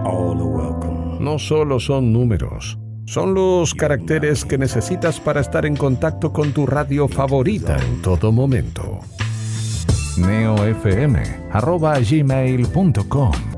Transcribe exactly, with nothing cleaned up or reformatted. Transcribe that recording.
all are welcome. No solo son números, son los caracteres que necesitas para estar en contacto con tu radio favorita en todo momento. neofm arroba gmail punto com